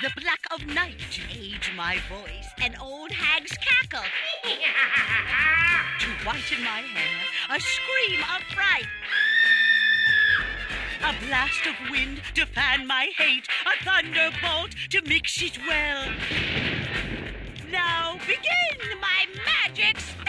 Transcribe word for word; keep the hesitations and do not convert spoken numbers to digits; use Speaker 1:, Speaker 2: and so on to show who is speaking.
Speaker 1: the black of night to age my voice, an old hag's cackle to whiten my hair, a scream of fright, a blast of wind to fan my hate, a thunderbolt to mix it well. Now begin my magic spell!